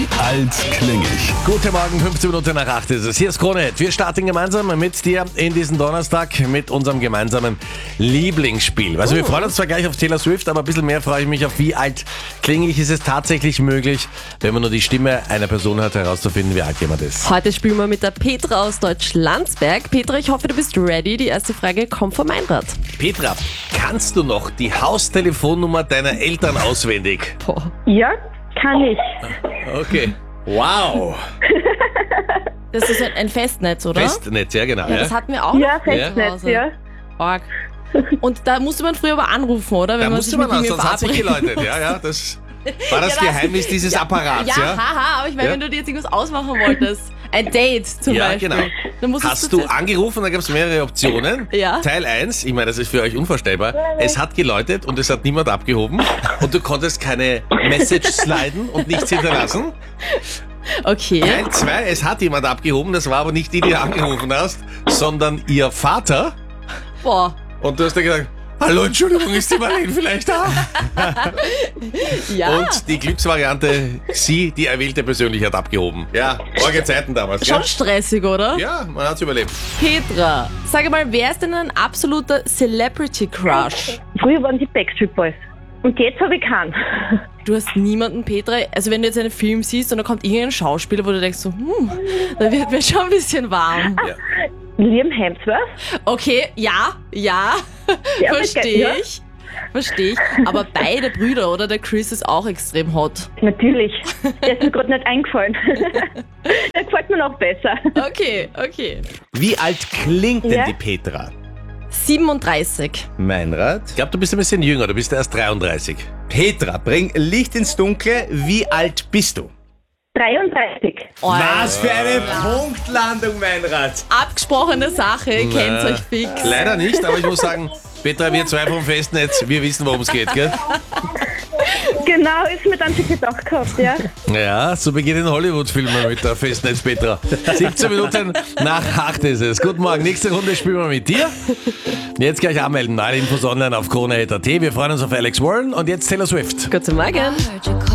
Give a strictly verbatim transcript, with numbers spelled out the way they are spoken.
Wie alt klinge ich? Guten Morgen, fünfzehn Minuten nach acht ist es. Hier ist Krone. Wir starten gemeinsam mit dir in diesen Donnerstag mit unserem gemeinsamen Lieblingsspiel. Also wir freuen uns zwar gleich auf Taylor Swift, aber ein bisschen mehr freue ich mich auf wie alt klinge ich. Ist es tatsächlich möglich, wenn man nur die Stimme einer Person hat, herauszufinden, wie alt jemand ist? Heute spielen wir mit der Petra aus Deutschlandsberg. Petra, ich hoffe, du bist ready. Die erste Frage kommt von Meinrad. Petra, kannst du noch die Haustelefonnummer deiner Eltern auswendig? Boah. Ja, kann ich. Okay. Wow. Das ist ein, ein Festnetz, oder? Festnetz, ja genau. Ja, Ja. das hatten wir auch Ja, noch. Festnetz, zu Hause. ja. Arg. Und da musste man früher aber anrufen, oder? Wenn Da man musste sich man mit an, mir sonst hat sich verabreden geläutet. Ja, ja, das war das Ja, das- Geheimnis dieses Apparats, Ja, ja? haha, aber ich meine, Ja. wenn du dir jetzt irgendwas ausmachen wolltest, ein Date zum Ja, Beispiel, genau. dann musstest Hast du zuerst- angerufen, da gab es mehrere Optionen. Ja. Teil eins, ich meine, das ist für euch unvorstellbar. Es hat geläutet und es hat niemand abgehoben und du konntest keine Message sliden und nichts hinterlassen. Okay. Teil zwei, es hat jemand abgehoben, das war aber nicht die, die du angerufen hast, sondern ihr Vater. Boah. Und du hast dann gesagt, hallo, Entschuldigung, ist die Marlene vielleicht da? Ja. Und die Glücksvariante, sie, die erwählte persönlich, hat abgehoben. Ja, orge Zeiten damals. Schon Gell? stressig, oder? Ja, man hat's überlebt. Petra, sag mal, wer ist denn ein absoluter Celebrity Crush? Früher waren die Backstreet Boys. Und jetzt habe ich keinen. Du hast niemanden, Petra. Also wenn du jetzt einen Film siehst und da kommt irgendein Schauspieler, wo du denkst so, hm, da wird mir schon ein bisschen warm. Ja. Liam Hemsworth? Okay, ja, ja, Ja, verstehe ja. ich. Verstehe ich. Aber beide Brüder, oder? Der Chris ist auch extrem hot. Natürlich. Der ist mir gerade nicht eingefallen. Der gefällt mir noch besser. Okay, okay. Wie alt klingt denn Ja. die Petra? siebenunddreißig. Meinrad? Ich glaube, du bist ein bisschen jünger, du bist erst dreiunddreißig. Petra, bring Licht ins Dunkle. Wie alt bist du? dreiunddreißig. Oh, Was für eine Punktlandung, Meinrad. abgesprochene Sache, ihr kennt euch fix. Leider nicht, aber ich muss sagen, Petra, wir zwei vom Festnetz, wir wissen, worum es geht, gell? Genau, ist mir dann schon gedacht gehabt, ja. Ja, so beginnen Hollywood-Filme mit der Festnetz, Petra. siebzehn Minuten nach acht ist es. Guten Morgen, nächste Runde spielen wir mit dir. Jetzt gleich anmelden, alle Infos online auf krone punkt at. Wir freuen uns auf Alex Warren und jetzt Taylor Swift. Guten Morgen. Heard you call